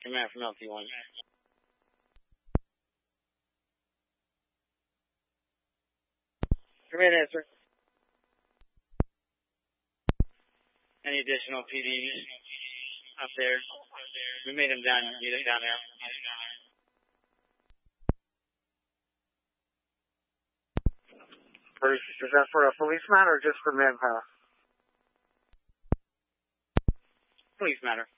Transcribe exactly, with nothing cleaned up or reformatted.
command from L T one. Command answer. Any additional P D up there? We made him down, need him down there. Bruce, is that for a police matter or just for manpower? Police matter.